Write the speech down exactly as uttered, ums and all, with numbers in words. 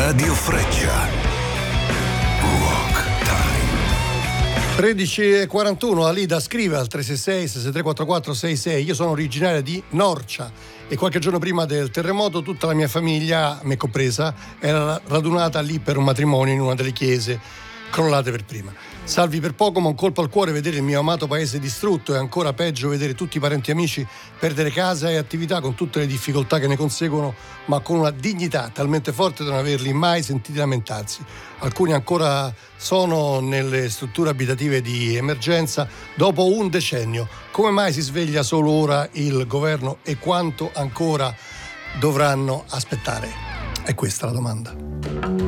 Radio Freccia. Rock Time. tredici e quarantuno, Alida scrive al tre sei sei sei tre quattro quattro sei sei: io sono originaria di Norcia e qualche giorno prima del terremoto tutta la mia famiglia, me compresa, era radunata lì per un matrimonio in una delle chiese crollate per prima. Salvi per poco, ma un colpo al cuore vedere il mio amato paese distrutto, e ancora peggio vedere tutti i parenti e amici perdere casa e attività con tutte le difficoltà che ne conseguono, ma con una dignità talmente forte da non averli mai sentiti lamentarsi. Alcuni ancora sono nelle strutture abitative di emergenza dopo un decennio. Come mai si sveglia solo ora il governo e quanto ancora dovranno aspettare? È questa la domanda.